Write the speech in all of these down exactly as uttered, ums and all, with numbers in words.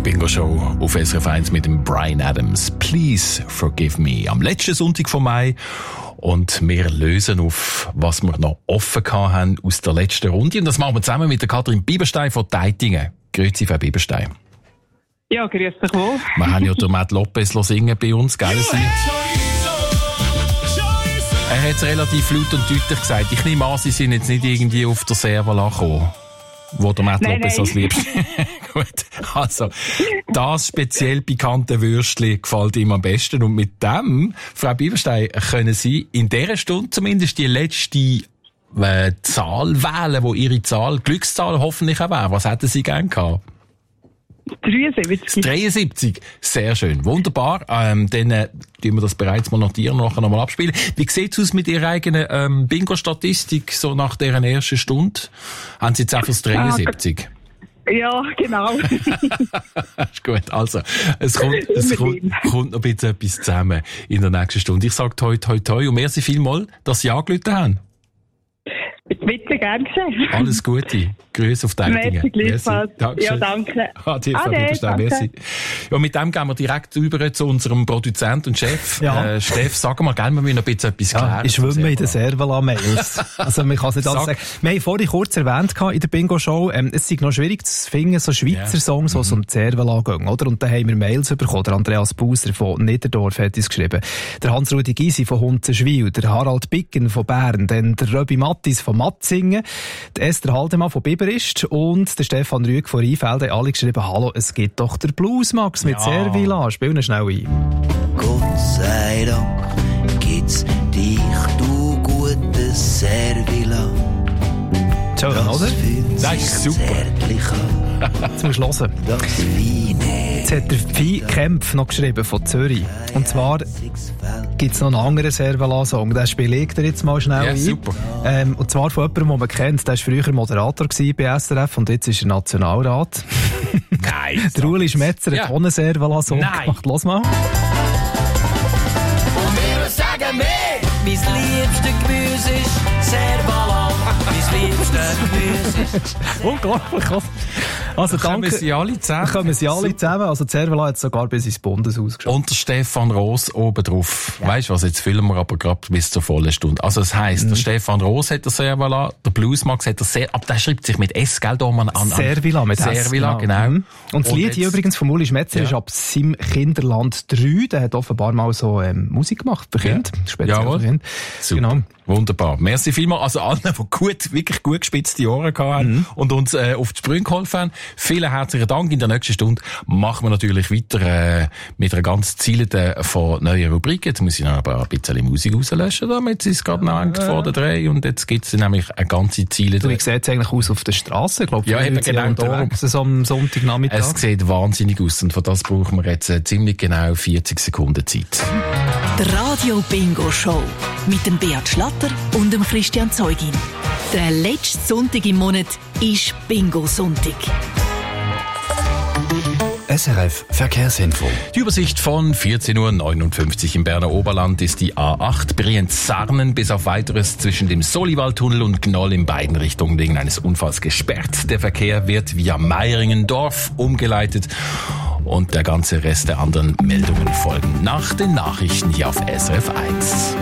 Bingo-Show auf S R F eins mit dem Bryan Adams. Please forgive me. Am letzten Sonntag von Mai. Und wir lösen auf, was wir noch offen haben aus der letzten Runde. Und das machen wir zusammen mit der Katrin Bieberstein von Deitingen. Grüezi, Frau Bieberstein. Ja, grüß dich wohl. Wir haben ja den Matt Lopez singen bei uns, gell? Er hat es relativ laut und deutlich gesagt. Ich nehme an, Sie sind jetzt nicht irgendwie auf der Servala gekommen, wo der Matt nein, Lopez nein. als liebst. Gut, also, das speziell pikante Würstchen gefällt ihm am besten. Und mit dem, Frau Bieberstein, können Sie in dieser Stunde zumindest die letzte äh, Zahl wählen, wo Ihre Zahl, Glückszahl hoffentlich auch wäre. Was hätten Sie gerne gehabt? dreiundsiebzig. dreiundsiebzig. Sehr schön. Wunderbar. Ähm, dann äh, tun wir das bereits mal notieren und nachher nochmal abspielen. Wie sieht es aus mit Ihrer eigenen ähm, Bingo-Statistik so nach deren ersten Stunde? Haben Sie jetzt einfach das dreiundsiebzig? Ja, genau. Ist gut. Also, es kommt, es kommt, kommt noch ein bisschen etwas zusammen in der nächsten Stunde. Ich sage toi, toi, toi und merci vielmals, dass Sie angerufen haben. Bitte, gern geschehen. Alles Gute. Grüße auf Deitingen. Merci, gleichfalls. Ja, danke. Ade, Frau Bieberstein, merci. Ja, mit dem gehen wir direkt über zu unserem Produzent und Chef. Ja. Äh, Steff, sag mal, gell, wir müssen ein bisschen etwas Ja, klären. ich schwimme in den Servala-Mails. Also, man kann es nicht alles Sag. sagen. Wir haben vorhin kurz erwähnt in der Bingo-Show, ähm, es ist noch schwierig zu finden, so Schweizer Ja. Songs, die Mhm. so um die Servala gehen, oder? Und da haben wir Mails bekommen. Der Andreas Buser von Niederdorf hat uns geschrieben. Der Hans-Rudi Gysi von Hunzenschwil, der Harald Bicken von Bern, dann der Röbi Mattis von Matzingen, der Esther Haldemann von Biberist und der Stefan Rüegg von Rheinfelden, alle geschrieben, hallo, es gibt doch der Blues Max mit Ja. Servila. Spiel ihn schnell ein. Gott sei Dank gibt's dich, du gute Servila. Schön, oder? Das ist super. Jetzt musst du hören. Das Weine. Jetzt hat der Phi Kempf noch geschrieben von Zürich. Und zwar gibt's noch einen anderen Servala-Song. Den spiele ich dir jetzt mal schnell Ja, ein. super. Ähm, und zwar von jemandem, den man kennt. Der war früher Moderator bei S R F und jetzt ist er Nationalrat. Nein. Der Uli Schmetzer Ja. hat auch einen Servala-Song Nein. gemacht. Los mal. Und wir sagen mehr, mein liebstes Gemüse ist Servala. Mein liebstes Gemüse ist Unglaublich. was? Also Kommen danke. sie alle zusammen? Kommen sie alle zusammen. Also Servala hat sogar bis ins Bundeshaus geschafft. Und der Stefan Roos oben drauf. Ja. Weisst du was, jetzt filmen wir aber gerade bis zur vollen Stunde. Also das heisst, Mhm. der Stefan Roos hat der Servala, der Bluesmax hat der Ser, aber der schreibt sich mit S, gell, da man an. Servila mit S, Servila, genau. Mhm. Und das Und Lied jetzt- hier übrigens von Uli Schmetzer Ja. ist ab seinem Kinderland drei. Der hat offenbar mal so ähm, Musik gemacht für Kinder. Speziell Jawohl. für Kinder. Super. Genau. Wunderbar. Merci vielmals. Also allen, die gut, wirklich gut gespitzte Ohren hatten Mhm. und uns äh, auf die Sprünge geholfen haben. Vielen herzlichen Dank. In der nächsten Stunde machen wir natürlich weiter äh, mit einer ganz zielenden von neuen Rubriken. Jetzt muss ich noch aber ein bisschen Musik rauslöschen, damit es gerade noch hängt vor der Dreh. Und jetzt gibt es nämlich eine ganze zielende... Du, wie sieht es eigentlich aus auf der Straße? Glaub, Ja, eben sind genau unterwegs, so am Sonntagnachmittag. Es sieht wahnsinnig aus und für das brauchen wir jetzt äh, ziemlich genau vierzig Sekunden Zeit. Der Radio Bingo Show mit dem Beat Schlatter und dem Christian Zeugin. Der letzte Sonntag im Monat ist Bingo Sonntag. S R F Verkehrsinfo. Die Übersicht von vierzehn Uhr neunundfünfzig im Berner Oberland ist die A acht Brienz-Sarnen bis auf Weiteres zwischen dem Soliwaldtunnel und Gnoll in beiden Richtungen wegen eines Unfalls gesperrt. Der Verkehr wird via Meiringen-Dorf umgeleitet und der ganze Rest der anderen Meldungen folgen nach den Nachrichten hier auf S R F eins.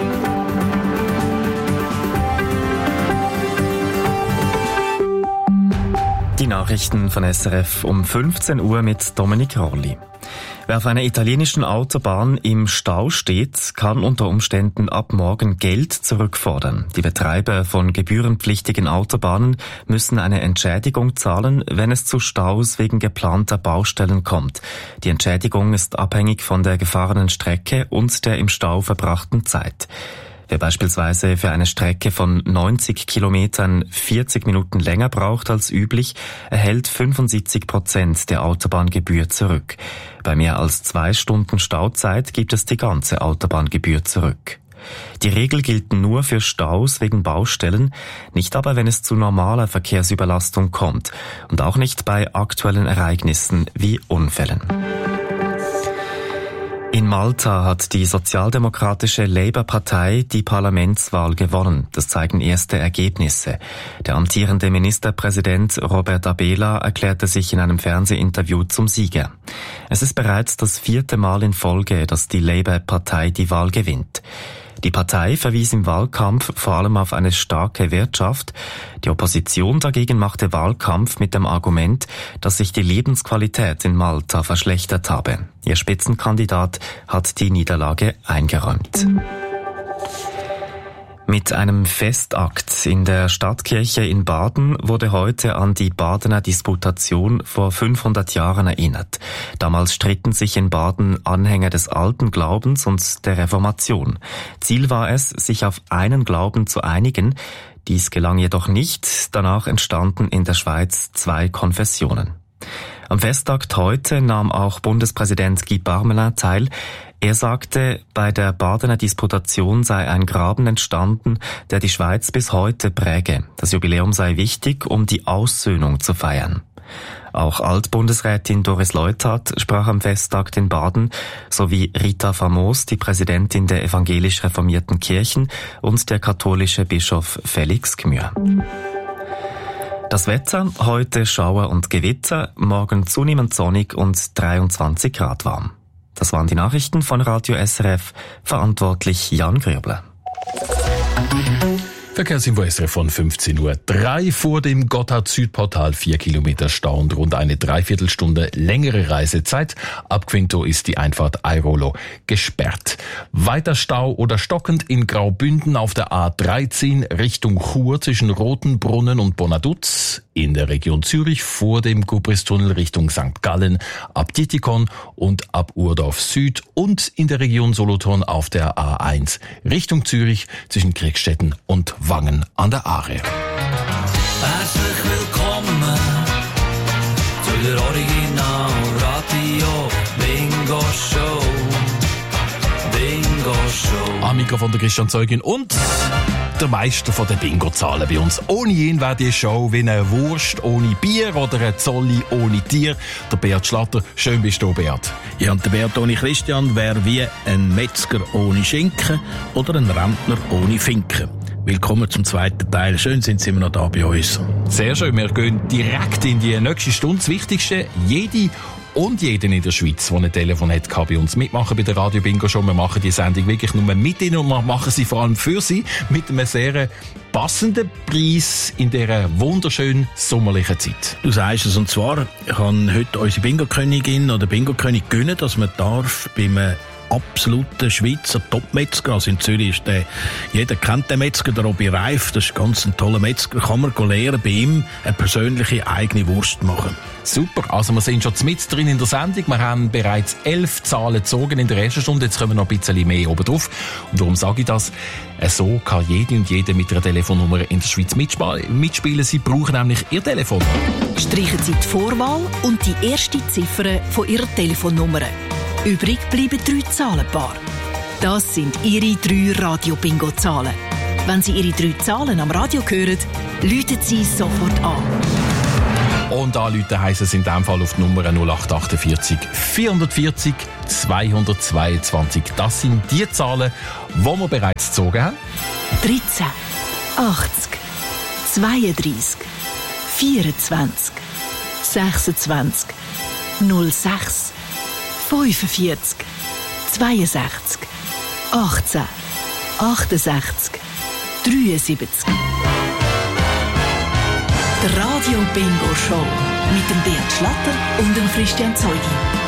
Die Nachrichten von S R F um fünfzehn Uhr mit Dominik Rolli. Wer auf einer italienischen Autobahn im Stau steht, kann unter Umständen ab morgen Geld zurückfordern. Die Betreiber von gebührenpflichtigen Autobahnen müssen eine Entschädigung zahlen, wenn es zu Staus wegen geplanter Baustellen kommt. Die Entschädigung ist abhängig von der gefahrenen Strecke und der im Stau verbrachten Zeit. Wer beispielsweise für eine Strecke von neunzig Kilometern vierzig Minuten länger braucht als üblich, erhält fünfundsiebzig Prozent der Autobahngebühr zurück. Bei mehr als zwei Stunden Stauzeit gibt es die ganze Autobahngebühr zurück. Die Regel gilt nur für Staus wegen Baustellen, nicht aber, wenn es zu normaler Verkehrsüberlastung kommt und auch nicht bei aktuellen Ereignissen wie Unfällen. In Malta hat die sozialdemokratische Labour-Partei die Parlamentswahl gewonnen. Das zeigen erste Ergebnisse. Der amtierende Ministerpräsident Robert Abela erklärte sich in einem Fernsehinterview zum Sieger. Es ist bereits das vierte Mal in Folge, dass die Labour-Partei die Wahl gewinnt. Die Partei verwies im Wahlkampf vor allem auf eine starke Wirtschaft. Die Opposition dagegen machte Wahlkampf mit dem Argument, dass sich die Lebensqualität in Malta verschlechtert habe. Ihr Spitzenkandidat hat die Niederlage eingeräumt. Mit einem Festakt in der Stadtkirche in Baden wurde heute an die Badener Disputation vor fünfhundert Jahren erinnert. Damals stritten sich in Baden Anhänger des alten Glaubens und der Reformation. Ziel war es, sich auf einen Glauben zu einigen. Dies gelang jedoch nicht. Danach entstanden in der Schweiz zwei Konfessionen. Am Festakt heute nahm auch Bundespräsident Guy Parmelin teil. Er sagte, bei der Badener Disputation sei ein Graben entstanden, der die Schweiz bis heute präge. Das Jubiläum sei wichtig, um die Aussöhnung zu feiern. Auch Altbundesrätin Doris Leuthard sprach am Festtag in Baden, sowie Rita Famos, die Präsidentin der evangelisch reformierten Kirchen, und der katholische Bischof Felix Gmür. Das Wetter, heute Schauer und Gewitter, morgen zunehmend sonnig und dreiundzwanzig Grad warm. Das waren die Nachrichten von Radio S R F, verantwortlich Jan Grübler. Verkehrsinfo S R F von fünfzehn Uhr drei vor dem Gotthard-Südportal, vier Kilometer Stau und rund eine Dreiviertelstunde längere Reisezeit. Ab Quinto ist die Einfahrt Airolo gesperrt. Weiter Stau oder stockend in Graubünden auf der A dreizehn Richtung Chur zwischen Rotenbrunnen und Bonaduz. In der Region Zürich vor dem Gubristunnel Richtung Sankt Gallen, ab Titikon und ab Urdorf Süd, und in der Region Solothurn auf der A eins Richtung Zürich zwischen Kriegstetten und Wangen an der Aare. Herzlich willkommen zu der Original Radio Bingo Show. Bingo Show. Am Mikrofon der Christian Zeugin und der Meister von den Bingo-Zahlen bei uns. Ohne ihn wäre die Show wie eine Wurst ohne Bier oder ein Zolli ohne Tier. Der Beat Schlatter. Schön bist du, Beat. Ja, und der Beat ohne Christian wäre wie ein Metzger ohne Schinken oder ein Rentner ohne Finken. Willkommen zum zweiten Teil. Schön sind Sie immer noch da bei uns. Sehr schön. Wir gehen direkt in die nächste Stunde. Das Wichtigste, jede und jeden in der Schweiz, der ein Telefon hat, kann bei uns mitmachen bei der Radio Bingo Show. Wir machen die Sendung wirklich nur mit Ihnen und wir machen sie vor allem für Sie mit einem sehr passenden Preis in dieser wunderschönen sommerlichen Zeit. Du sagst es, und zwar kann heute unsere Bingo-Königin oder Bingo-König gönnen, dass man darf beim absoluten Schweizer Top-Metzger. Also in Zürich ist der, jeder kennt den Metzger, der Robi Reif, das ist ganz ein toller Metzger, kann man lernen, bei ihm eine persönliche eigene Wurst machen. Super, also wir sind schon mit drin in der Sendung, wir haben bereits elf Zahlen gezogen in der ersten Stunde, jetzt kommen noch ein bisschen mehr oben drauf. Und warum sage ich das? So kann jede und jede mit ihrer Telefonnummer in der Schweiz mitspielen. Sie brauchen nämlich ihr Telefon. Streichen Sie die Vorwahl und die erste Ziffer von Ihrer Telefonnummer. Übrig bleiben drei Zahlenpaare. Das sind Ihre drei Radio-Bingo-Zahlen. Wenn Sie Ihre drei Zahlen am Radio hören, läuten Sie sofort an. Und anrufen heisst es in diesem Fall auf die Nummer null acht achtundvierzig vierhundertvierzig zweihundertzweiundzwanzig. Das sind die Zahlen, die wir bereits gezogen haben. dreizehn, achtzig, zweiunddreissig, vierundzwanzig, sechsundzwanzig, null sechs, fünfundvierzig, zweiundsechzig, achtzehn, achtundsechzig, dreiundsiebzig. Der Radio Bingo Show mit dem Beat Schlatter und dem Christian Zeugin.